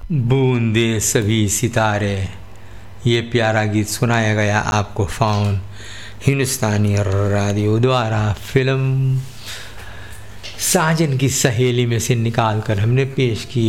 बूंदे सभी सितारे, ये प्यारा गीत सुनाया गया आपको फ़ोन हिंदुस्तानी रेडियो द्वारा फिल्म साजन की सहेली में से निकाल कर हमने पेश किया।